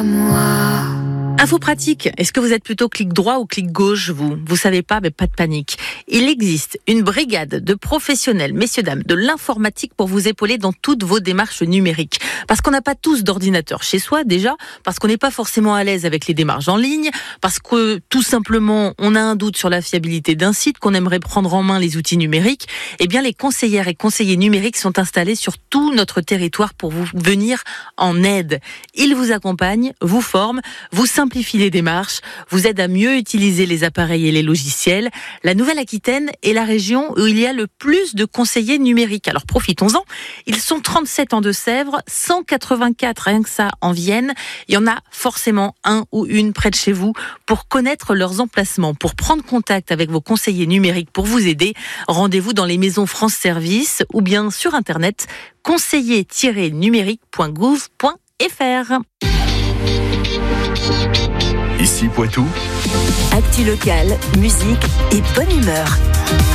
à moi. Info pratique, est-ce que vous êtes plutôt clic droit ou clic gauche, vous savez pas, mais pas de panique. Il existe une brigade de professionnels, messieurs, dames, de l'informatique pour vous épauler dans toutes vos démarches numériques. Parce qu'on n'a pas tous d'ordinateur chez soi, déjà, parce qu'on n'est pas forcément à l'aise avec les démarches en ligne, parce que, tout simplement, on a un doute sur la fiabilité d'un site, qu'on aimerait prendre en main les outils numériques. Eh bien, les conseillères et conseillers numériques sont installés sur tout notre territoire pour vous venir en aide. Ils vous accompagnent, vous forment, vous simplifie les démarches, vous aide à mieux utiliser les appareils et les logiciels. La Nouvelle-Aquitaine est la région où il y a le plus de conseillers numériques. Alors profitons-en. Ils sont 37 en Deux-Sèvres, 184 rien que ça en Vienne. Il y en a forcément un ou une près de chez vous. Pour connaître leurs emplacements, pour prendre contact avec vos conseillers numériques pour vous aider, rendez-vous dans les maisons France Service ou bien sur internet conseiller-numérique.gouv.fr. Ici Poitou. Actu locale, musique et bonne humeur.